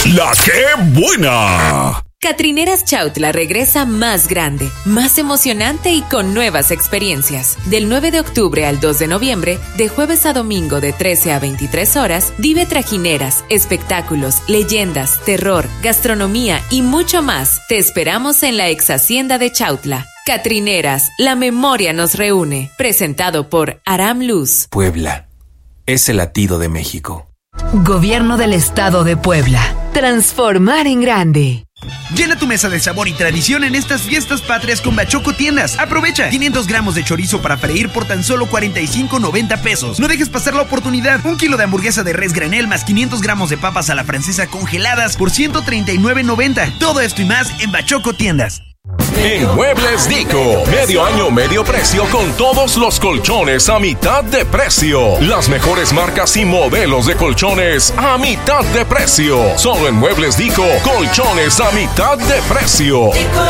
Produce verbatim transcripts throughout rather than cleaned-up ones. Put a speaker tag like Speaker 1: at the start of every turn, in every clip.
Speaker 1: La que buena.
Speaker 2: Catrineras Chautla regresa más grande, más emocionante y con nuevas experiencias. Del nueve de octubre al dos de noviembre, de jueves a domingo de trece a veintitrés horas, vive trajineras, espectáculos, leyendas, terror, gastronomía y mucho más. Te esperamos en la ex hacienda de Chautla. Catrineras, la memoria nos reúne. Presentado por Aram Luz.
Speaker 3: Puebla, es el latido de México.
Speaker 4: Gobierno del Estado de Puebla. Transformar en grande.
Speaker 5: Llena tu mesa de sabor y tradición en estas fiestas patrias con Bachoco Tiendas. Aprovecha quinientos gramos de chorizo para freír por tan solo cuarenta y cinco noventa pesos. No dejes pasar la oportunidad. Un kilo de hamburguesa de res granel más quinientos gramos de papas a la francesa congeladas por ciento treinta y nueve noventa. Todo esto y más en Bachoco Tiendas.
Speaker 1: En Muebles Dico, medio año, medio precio con todos los colchones a mitad de precio. Las mejores marcas y modelos de colchones a mitad de precio. Solo en Muebles Dico, colchones a mitad de precio.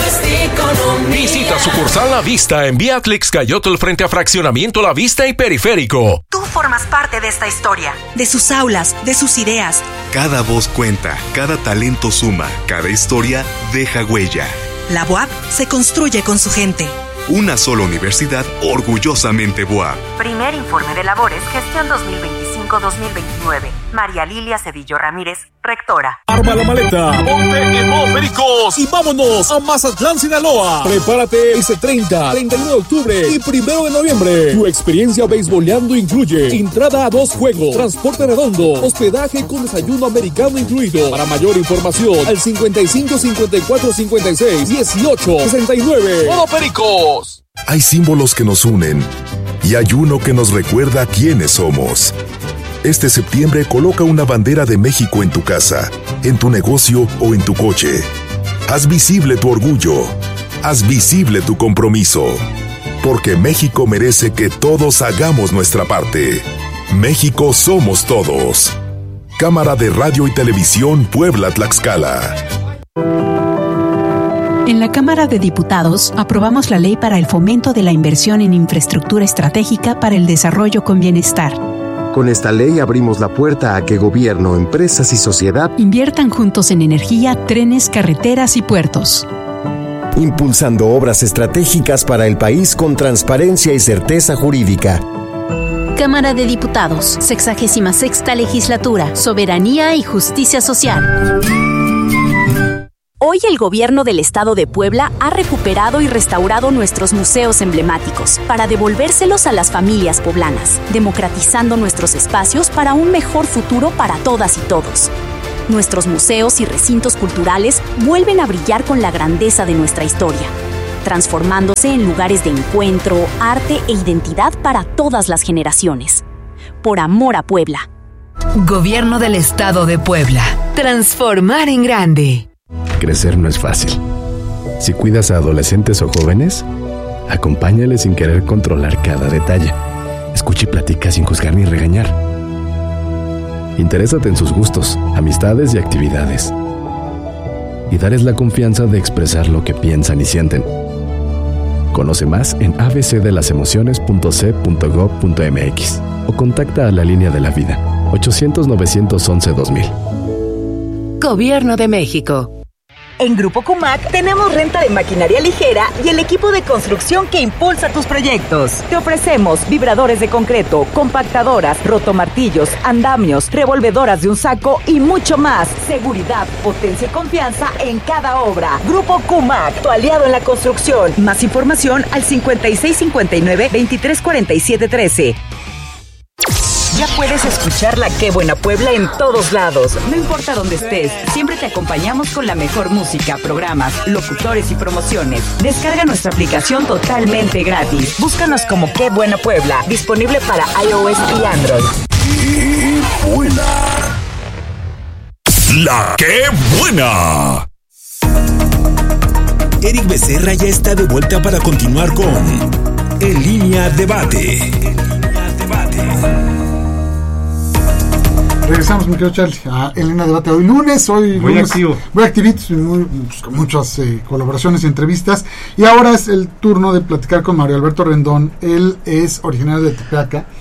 Speaker 1: Visita sucursal La Vista en Vía Atlixcayotl frente a Fraccionamiento La Vista y Periférico.
Speaker 6: Tú formas parte de esta historia, de sus aulas, de sus ideas.
Speaker 7: Cada voz cuenta, cada talento suma, cada historia deja huella.
Speaker 6: La B U A P se construye con su gente.
Speaker 7: Una sola universidad orgullosamente B U A P.
Speaker 6: Primer informe de labores, gestión dos mil veinticinco dos mil veintinueve. María Lilia Cedillo Ramírez, rectora.
Speaker 8: Arma la maleta, ponte en modo Pericos y vámonos a Mazatlán, Sinaloa. Prepárate este treinta, treinta y uno de octubre y primero de noviembre. Tu experiencia beisboleando incluye entrada a dos juegos, transporte redondo, hospedaje con desayuno americano incluido. Para mayor información, al cincuenta y cinco, cincuenta y cuatro, cincuenta y seis, dieciocho, sesenta y nueve. ¡Modo Pericos!
Speaker 9: Hay símbolos que nos unen y hay uno que nos recuerda quiénes somos. Este septiembre coloca una bandera de México en tu casa, en tu negocio o en tu coche. Haz visible tu orgullo. Haz visible tu compromiso. Porque México merece que todos hagamos nuestra parte. México somos todos. Cámara de Radio y Televisión Puebla-Tlaxcala.
Speaker 10: En la Cámara de Diputados aprobamos la ley para el fomento de la inversión en infraestructura estratégica para el desarrollo con bienestar.
Speaker 11: Con esta ley abrimos la puerta a que gobierno, empresas y sociedad
Speaker 10: inviertan juntos en energía, trenes, carreteras y puertos.
Speaker 11: Impulsando obras estratégicas para el país con transparencia y certeza jurídica.
Speaker 12: Cámara de Diputados, sexagésima sexta legislatura, soberanía y justicia social. Hoy el gobierno del estado de Puebla ha recuperado y restaurado nuestros museos emblemáticos para devolvérselos a las familias poblanas, democratizando nuestros espacios para un mejor futuro para todas y todos. Nuestros museos y recintos culturales vuelven a brillar con la grandeza de nuestra historia, transformándose en lugares de encuentro, arte e identidad para todas las generaciones. Por amor a Puebla.
Speaker 4: Gobierno del Estado de Puebla. Transformar en grande.
Speaker 13: Crecer no es fácil. Si cuidas a adolescentes o jóvenes, acompáñales sin querer controlar cada detalle. Escucha y platica sin juzgar ni regañar. Interésate en sus gustos, amistades y actividades. Y darles la confianza de expresar lo que piensan y sienten. Conoce más en a b c de las emociones punto c punto gob punto m x o contacta a la línea de la vida ochocientos, novecientos once, dos mil.
Speaker 4: Gobierno de México.
Speaker 14: En Grupo Cumac tenemos renta de maquinaria ligera y el equipo de construcción que impulsa tus proyectos. Te ofrecemos vibradores de concreto, compactadoras, rotomartillos, andamios, revolvedoras de un saco y mucho más. Seguridad, potencia y confianza en cada obra. Grupo Cumac, tu aliado en la construcción. Más información al cincuenta y seis cincuenta y nueve, veintitrés cuarenta y siete trece. Ya puedes escuchar La Qué Buena Puebla en todos lados. No importa dónde estés, siempre te acompañamos con la mejor música, programas, locutores y promociones. Descarga nuestra aplicación totalmente gratis. Búscanos como Qué Buena Puebla, disponible para iOS y Android.
Speaker 1: ¡Qué buena! ¡La Qué Buena!
Speaker 15: Eric Becerra ya está de vuelta para continuar con En Línea Debate. En Línea Debate.
Speaker 16: Regresamos, mi querido Charlie, a En Línea Debate. Hoy lunes, hoy
Speaker 17: muy
Speaker 16: lunes,
Speaker 17: activo.
Speaker 16: Muy activito, muy, pues, con muchas eh, colaboraciones y entrevistas. Y ahora es el turno de platicar con Mario Alberto Rendón. Él es originario de Tepeaca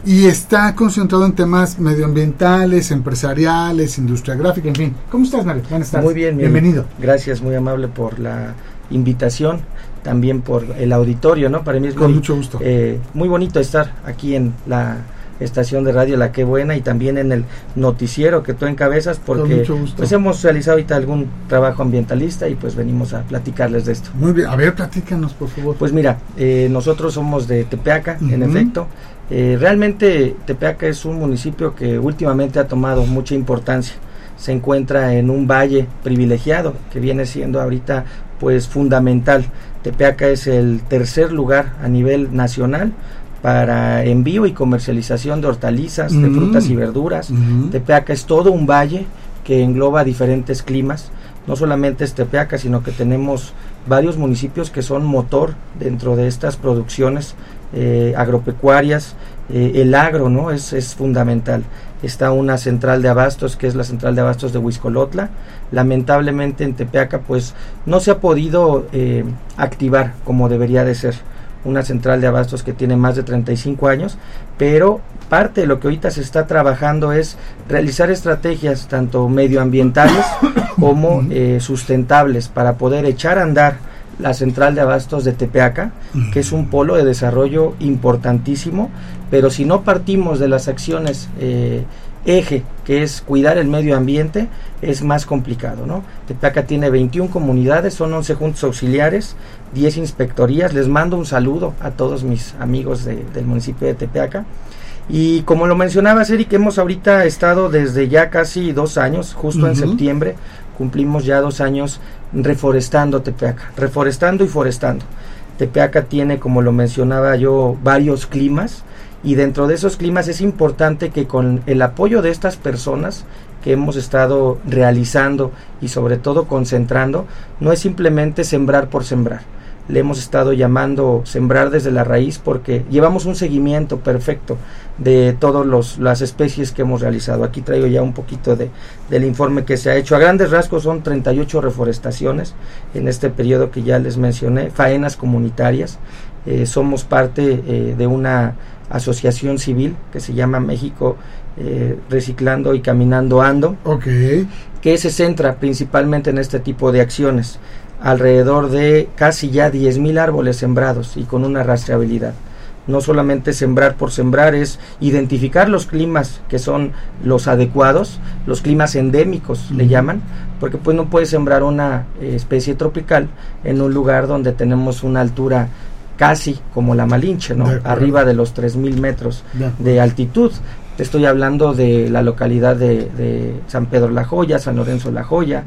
Speaker 16: y está concentrado en temas medioambientales, empresariales, industria gráfica, en fin. ¿Cómo estás, Mario? Buenas tardes.
Speaker 17: Muy bien,
Speaker 16: bienvenido.
Speaker 17: Gracias, muy amable por la invitación, también por el auditorio, ¿no? Para mí es
Speaker 16: Con
Speaker 17: muy,
Speaker 16: mucho gusto.
Speaker 17: Eh, muy bonito estar aquí en la estación de radio La Qué Buena y también en el noticiero que tú encabezas, porque pues hemos realizado ahorita algún trabajo ambientalista y pues venimos a platicarles de esto.
Speaker 16: Muy bien, a ver, platícanos por favor.
Speaker 17: Pues mira, eh, nosotros somos de Tepeaca, uh-huh. en efecto. Eh, realmente Tepeaca es un municipio que últimamente ha tomado mucha importancia. Se encuentra en un valle privilegiado que viene siendo ahorita pues fundamental. Tepeaca es el tercer lugar a nivel nacional para envío y comercialización de hortalizas, uh-huh. de frutas y verduras. Uh-huh. Tepeaca es todo un valle que engloba diferentes climas. No solamente es Tepeaca, sino que tenemos varios municipios que son motor dentro de estas producciones eh, agropecuarias. Eh, el agro, ¿no? es, es fundamental. Está una central de abastos, que es la central de abastos de Huixcolotla. Lamentablemente en Tepeaca pues no se ha podido eh, activar como debería de ser. Una central de abastos que tiene más de treinta y cinco años, pero parte de lo que ahorita se está trabajando es realizar estrategias tanto medioambientales como eh, sustentables para poder echar a andar la central de abastos de Tepeaca, que es un polo de desarrollo importantísimo, pero si no partimos de las acciones eh, eje, que es cuidar el medio ambiente, es más complicado, ¿no? Tepeaca tiene veintiuna comunidades, son once juntos auxiliares, diez inspectorías. Les mando un saludo a todos mis amigos de, del municipio de Tepeaca. Y como lo mencionabas, Eric, hemos ahorita estado desde ya casi dos años, justo uh-huh. en septiembre, cumplimos ya dos años reforestando Tepeaca, reforestando y forestando. Tepeaca tiene, como lo mencionaba yo, varios climas, y dentro de esos climas es importante que con el apoyo de estas personas que hemos estado realizando y sobre todo concentrando, no es simplemente sembrar por sembrar. Le hemos estado llamando sembrar desde la raíz porque llevamos un seguimiento perfecto de todas las especies que hemos realizado. Aquí traigo ya un poquito de, del informe que se ha hecho. A grandes rasgos son treinta y ocho reforestaciones en este periodo que ya les mencioné, faenas comunitarias. Eh, somos parte eh, de una asociación civil que se llama México eh, Reciclando y Caminando Ando,
Speaker 16: okay.
Speaker 17: que se centra principalmente en este tipo de acciones. Alrededor de casi ya diez mil árboles sembrados y con una rastreabilidad. No solamente sembrar por sembrar, es identificar los climas que son los adecuados, los climas endémicos uh-huh. le llaman, porque pues no puedes sembrar una eh, especie tropical en un lugar donde tenemos una altura casi como la Malinche, ¿no? De arriba de los tres mil metros de, de altitud. Te estoy hablando de la localidad de, de San Pedro La Joya, San Lorenzo La Joya,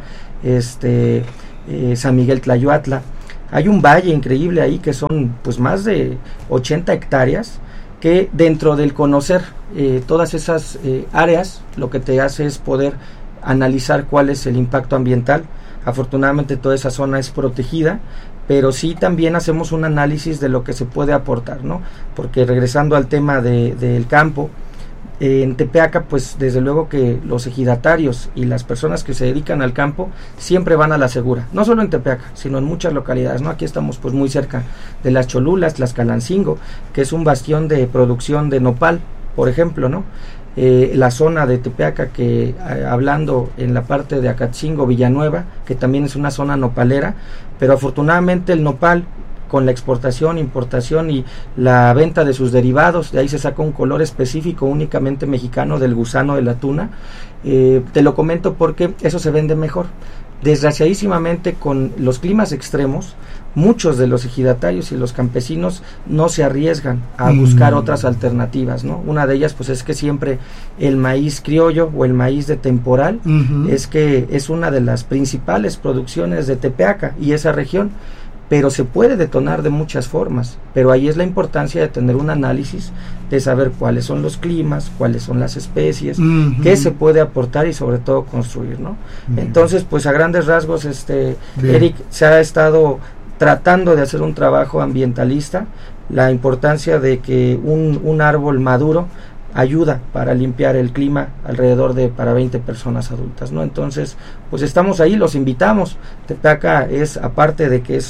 Speaker 17: este, eh, San Miguel Tlayuatla. Hay un valle increíble ahí que son pues más de ochenta hectáreas, que dentro del conocer eh, todas esas eh, áreas, lo que te hace es poder analizar cuál es el impacto ambiental. Afortunadamente toda esa zona es protegida, pero sí también hacemos un análisis de lo que se puede aportar, ¿no? Porque regresando al tema de, del campo, eh, en Tepeaca, pues desde luego que los ejidatarios y las personas que se dedican al campo siempre van a la segura, no solo en Tepeaca, sino en muchas localidades, ¿no? Aquí estamos pues muy cerca de las Cholulas, Tlaxcalancingo, que es un bastión de producción de nopal, por ejemplo, ¿no? Eh, la zona de Tepeaca, que eh, hablando en la parte de Acatzingo, Villanueva, que también es una zona nopalera, pero afortunadamente el nopal, con la exportación, importación y la venta de sus derivados, de ahí se saca un color específico únicamente mexicano del gusano de la tuna. Eh, te lo comento porque eso se vende mejor. Desgraciadísimamente, con los climas extremos, muchos de los ejidatarios y los campesinos no se arriesgan a mm. buscar otras alternativas, ¿no? Una de ellas pues es que siempre el maíz criollo o el maíz de temporal uh-huh. es que es una de las principales producciones de Tepeaca y esa región, pero se puede detonar de muchas formas, pero ahí es la importancia de tener un análisis, de saber cuáles son los climas, cuáles son las especies, uh-huh. qué se puede aportar y sobre todo construir, ¿no? Uh-huh. Entonces, pues a grandes rasgos, este Bien. Eric, se ha estado tratando de hacer un trabajo ambientalista, la importancia de que un, un árbol maduro ayuda para limpiar el clima alrededor de para veinte personas adultas, ¿no? Entonces, pues estamos ahí, los invitamos. Tepeaca es, aparte de que es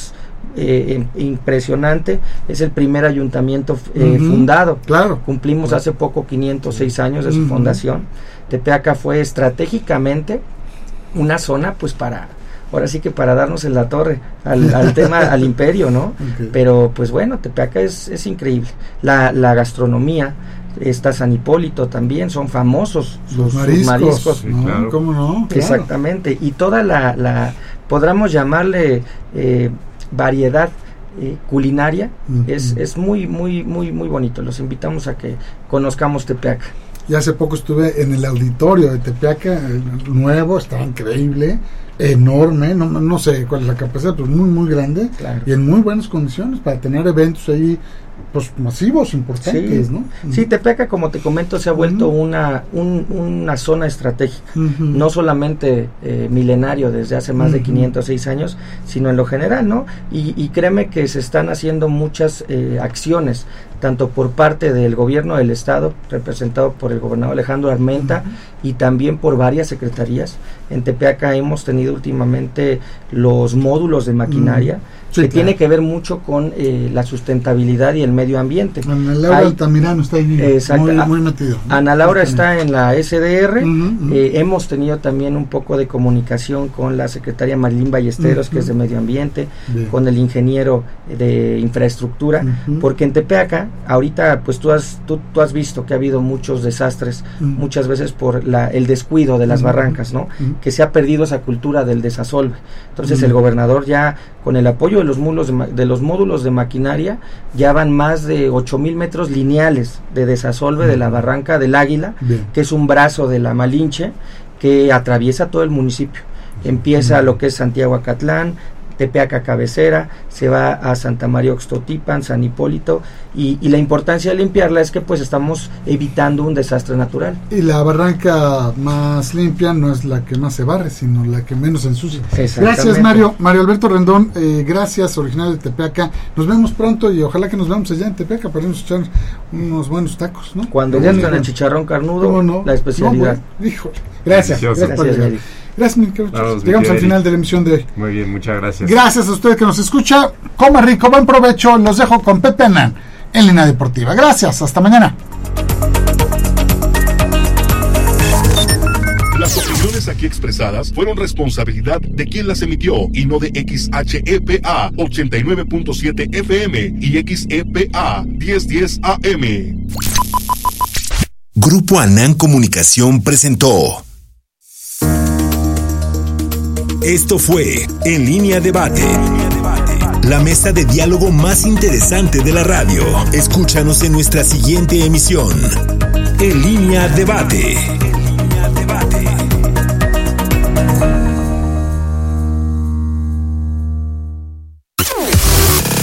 Speaker 17: eh, impresionante. Es el primer ayuntamiento eh, uh-huh. fundado.
Speaker 16: Claro.
Speaker 17: Cumplimos claro. hace poco quinientos seis años de su uh-huh. fundación. Tepeaca fue estratégicamente una zona, pues para, ahora sí que para darnos en la torre al, al tema, al imperio, ¿no? Okay. Pero pues bueno, Tepeaca es, es increíble. La, la gastronomía, está San Hipólito también, son famosos
Speaker 16: los
Speaker 17: sus
Speaker 16: mariscos,
Speaker 17: sus mariscos.
Speaker 16: Sí, claro. ¿Cómo no? Claro.
Speaker 17: Exactamente, y toda la, la podríamos llamarle eh, variedad eh, culinaria, uh-huh. es, es muy, muy, muy, muy bonito. Los invitamos a que conozcamos Tepeaca.
Speaker 16: Y hace poco estuve en el auditorio de Tepeaca, el nuevo, está increíble, enorme, no, no sé cuál es la capacidad, pero muy, muy grande, claro. y en muy buenas condiciones para tener eventos ahí, pues masivos, importantes, sí. ¿no?
Speaker 17: Sí, Tepeaca, como te comento, se ha vuelto uh-huh. una un, una zona estratégica, uh-huh. no solamente eh, milenario desde hace más uh-huh. de quinientos seis años, sino en lo general, ¿no? Y, y créeme que se están haciendo muchas eh, acciones, tanto por parte del gobierno del estado, representado por el gobernador Alejandro Armenta, uh-huh. y también por varias secretarías. En Tepeaca hemos tenido últimamente los módulos de maquinaria, uh-huh. sí, que claro. tiene que ver mucho con eh, la sustentabilidad y el medio ambiente.
Speaker 16: Ana Laura Hay, Altamirano está ahí
Speaker 17: exacto,
Speaker 16: muy, muy metido, ¿no?
Speaker 17: Ana Laura está en la S D R, uh-huh, uh-huh. Eh, hemos tenido también un poco de comunicación con la secretaria Marilyn Ballesteros, uh-huh. que es de medio ambiente, Bien. con el ingeniero de infraestructura, uh-huh. porque en Tepeaca, ahorita pues tú has, tú, tú has visto que ha habido muchos desastres, uh-huh. muchas veces por la, el descuido de las uh-huh. barrancas, ¿no? Uh-huh. que se ha perdido esa cultura del desasolve. Entonces uh-huh. el gobernador ya, con el apoyo de los módulos de, de los módulos de maquinaria, ya van más de ocho mil metros lineales de desasolve uh-huh. de la barranca del Águila, Bien. que es un brazo de la Malinche que atraviesa todo el municipio. Empieza uh-huh. lo que es Santiago Acatlán, Tepeaca cabecera, se va a Santa María Oxtotipan, San Hipólito, y, y la importancia de limpiarla es que pues estamos evitando un desastre natural.
Speaker 16: Y la barranca más limpia no es la que más se barre, sino la que menos ensucia. Gracias, Mario. Mario Alberto Rendón, eh, gracias, original de Tepeaca. Nos vemos pronto y ojalá que nos veamos allá en Tepeaca para irnos a echar unos buenos tacos, ¿no?
Speaker 17: Cuando ya están el chicharrón carnudo, no? la especialidad.
Speaker 16: No, bueno, hijo, gracias. Gracias,
Speaker 17: gracias, gracias
Speaker 16: Gracias, mi querido. Claro, llegamos al final de la emisión de hoy.
Speaker 18: Muy bien, muchas gracias.
Speaker 16: Gracias a usted que nos escucha. Coma rico, buen provecho. Los dejo con Pepe Anán en Línea Deportiva. Gracias, hasta mañana.
Speaker 1: Las opiniones aquí expresadas fueron responsabilidad de quien las emitió y no de X H E P A ochenta y nueve punto siete F M y X E P A diez diez A M.
Speaker 15: Grupo Anán Comunicación presentó. Esto fue En Línea Debate, la mesa de diálogo más interesante de la radio. Escúchanos en nuestra siguiente emisión. En Línea Debate.